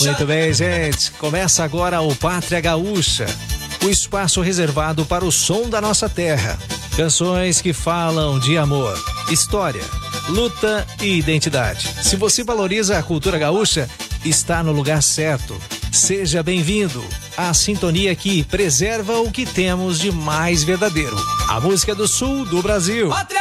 Muito bem, gente. Começa agora o Pátria Gaúcha, o espaço reservado para o som da nossa terra. Canções que falam de amor, história, luta e identidade. Se você valoriza a cultura gaúcha, está no lugar certo. Seja bem-vindo à sintonia que preserva o que temos de mais verdadeiro. A música do sul do Brasil. Pátria